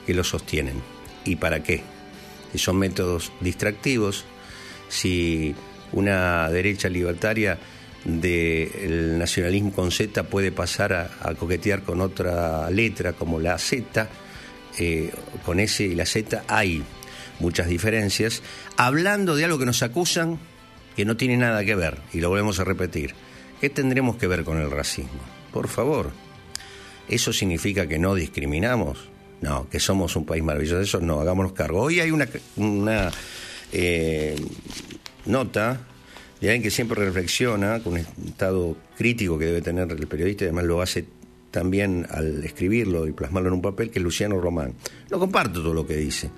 que lo sostienen. ¿Y para qué? Si son métodos distractivos, si una derecha libertaria del nacionalismo con Z puede pasar a coquetear con otra letra como la Z, con S y la Z hay muchas diferencias, hablando de algo que nos acusan que no tiene nada que ver, y lo volvemos a repetir. ¿Qué tendremos que ver con el racismo? Por favor, ¿eso significa que no discriminamos? No, que somos un país maravilloso. Eso no, hagámonos cargo. Hoy hay una nota de alguien que siempre reflexiona con un estado crítico que debe tener el periodista, y además lo hace también al escribirlo y plasmarlo en un papel, que es Luciano Román. No comparto todo lo que dice,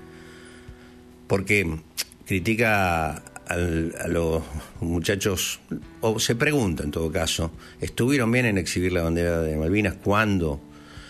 porque critica a los muchachos, o se pregunta en todo caso, ¿estuvieron bien en exhibir la bandera de Malvinas cuando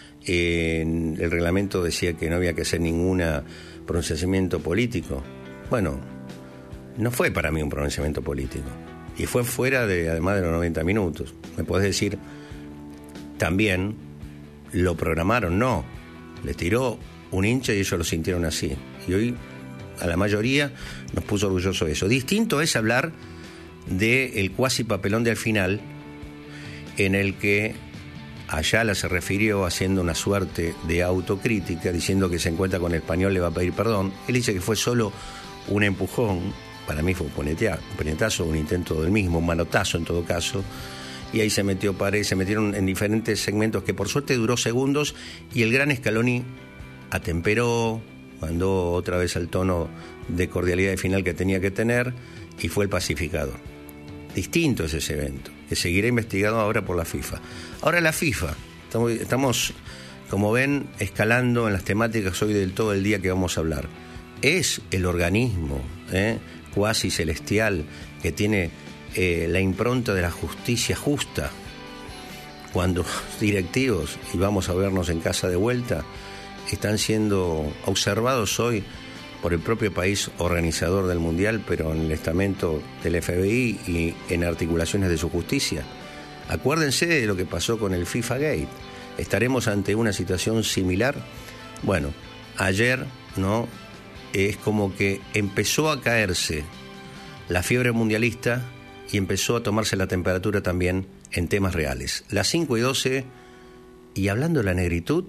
en el reglamento decía que no había que hacer ningún pronunciamiento político? Bueno, no fue para mí un pronunciamiento político, y fue fuera además de los 90 minutos. Me podés decir, también lo programaron, no, les tiró un hincha y ellos lo sintieron así, y hoy a la mayoría nos puso orgulloso de eso. Distinto es hablar del cuasi papelón de al final, en el que Ayala se refirió haciendo una suerte de autocrítica, diciendo que se encuentra con el español, le va a pedir perdón. Él dice que fue solo un empujón, para mí fue un puñetazo, un intento del mismo, un manotazo en todo caso, y ahí se metieron en diferentes segmentos que por suerte duró segundos, y el gran Scaloni atemperó, mandó otra vez al tono de cordialidad de final que tenía que tener, y fue el pacificador. Distinto es ese evento, que seguirá investigado ahora por la FIFA. Ahora la FIFA, estamos, como ven, escalando en las temáticas hoy del todo el día que vamos a hablar. Es el organismo cuasi celestial que tiene la impronta de la justicia justa, cuando los directivos, y vamos a vernos en casa de vuelta, están siendo observados hoy por el propio país organizador del Mundial, pero en el estamento del FBI y en articulaciones de su justicia. Acuérdense de lo que pasó con el FIFA Gate. ¿Estaremos ante una situación similar? Bueno, ayer, ¿no?, es como que empezó a caerse la fiebre mundialista y empezó a tomarse la temperatura también en temas reales. Las 5:12, y hablando de la negritud,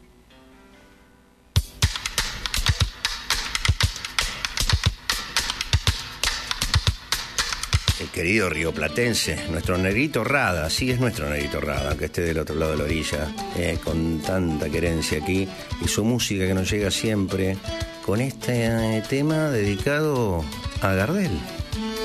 el querido rioplatense, nuestro Negrito Rada, sí es nuestro Negrito Rada, aunque esté del otro lado de la orilla, con tanta querencia aquí, y su música que nos llega siempre con este tema dedicado a Gardel.